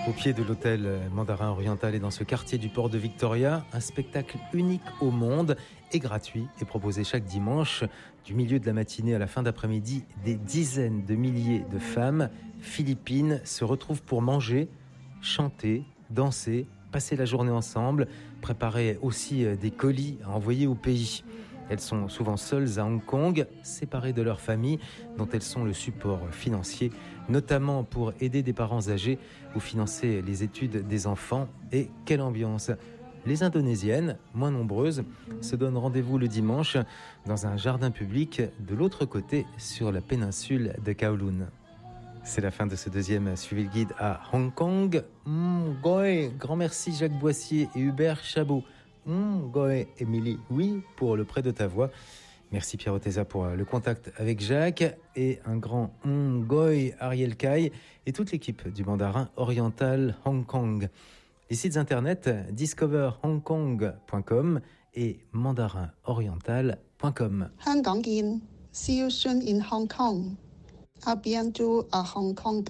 Au pied de l'hôtel Mandarin Oriental et dans ce quartier du port de Victoria, un spectacle unique au monde et gratuit est proposé chaque dimanche. Du milieu de la matinée à la fin d'après-midi, des dizaines de milliers de femmes philippines se retrouvent pour manger, chanter, danser, passer la journée ensemble, préparer aussi des colis à envoyer au pays. Elles sont souvent seules à Hong Kong, séparées de leur famille, dont elles sont le support financier, notamment pour aider des parents âgés ou financer les études des enfants. Et quelle ambiance! Les Indonésiennes, moins nombreuses, se donnent rendez-vous le dimanche dans un jardin public de l'autre côté, sur la péninsule de Kowloon. C'est la fin de ce deuxième Suivez le guide à Hong Kong. Goy, grand merci Jacques Boissier et Hubert Chabot. Goy, Émilie, oui, pour le prêt de ta voix. Merci Pierre Oteza pour le contact avec Jacques. Et un grand Goy, Ariel Kai et toute l'équipe du Mandarin Oriental Hong Kong. Les sites internet discoverhongkong.com et mandarinoriental.com. 香港見 See you soon in Hong Kong. À bientôt à Hong Kong.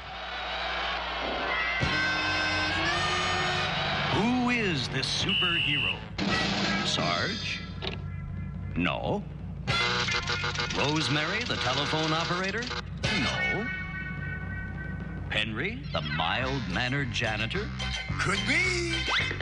Who is this superhero? Sarge? No. Rosemary, the telephone operator? No. Henry, the mild-mannered janitor? Could be.